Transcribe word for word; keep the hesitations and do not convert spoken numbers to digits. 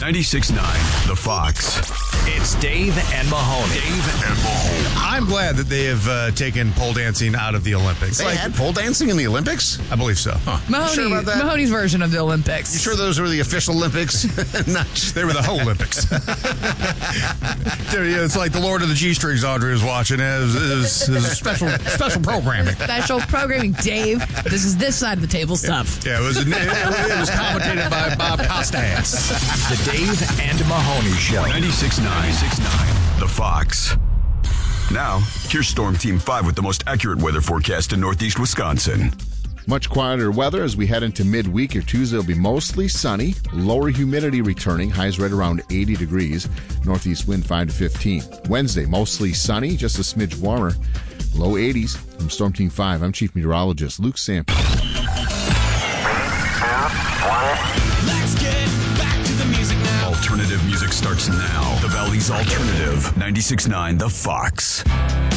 ninety-six point nine, The Fox. It's Dave and Mahoney. Dave and Mahoney. I'm glad that they have uh, taken pole dancing out of the Olympics. They Like, had pole dancing in the Olympics? I believe so. Huh. Mahoney, You sure about that? Mahoney's version of the Olympics. You sure those were the official Olympics? Not just They were the whole Olympics. Dude, yeah, it's like the Lord of the G-Strings Audrey was watching. It was, it was, it was special special programming. Special programming, Dave. This is this side of the table stuff. Yeah, it was, it, it was commentated by Bob Costas. The Dave and Mahoney Show. ninety-six point nine, ninety-six point nine, The Fox. Now, here's Storm Team five with the most accurate weather forecast in northeast Wisconsin. Much quieter weather as we head into midweek. Your Tuesday will be mostly sunny. Lower humidity returning. Highs right around eighty degrees. Northeast wind five to fifteen. Wednesday, mostly sunny, just a smidge warmer. Low eighties. From Storm Team five, I'm Chief Meteorologist Luke Sample. Let's get back to the music now. Alternative music starts now. The Valley's Alternative. ninety-six point nine, The Fox.